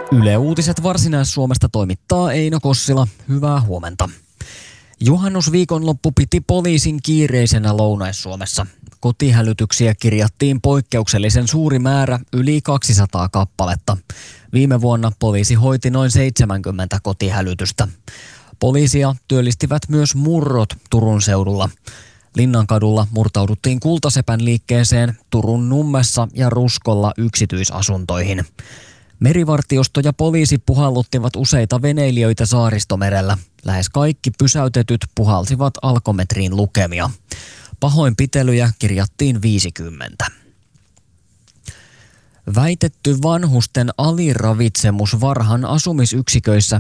Yle Uutiset Varsinais-Suomesta toimittaa Eino Kossila. Hyvää huomenta. Juhannusviikonloppu piti poliisin kiireisenä Lounais-Suomessa. Kotihälytyksiä kirjattiin poikkeuksellisen suuri määrä, yli 200 kappaletta. Viime vuonna poliisi hoiti noin 70 kotihälytystä. Poliisia työllistivät myös murrot Turun seudulla. Linnankadulla murtauduttiin Kultasepän liikkeeseen Turun Nummessa ja Ruskolla yksityisasuntoihin. Merivartiosto ja poliisi puhalluttivat useita veneilijöitä Saaristomerellä. Lähes kaikki pysäytetyt puhalsivat alkometriin lukemia. Pahoinpitelyjä kirjattiin 50. Väitetty vanhusten aliravitsemus Varhan asumisyksiköissä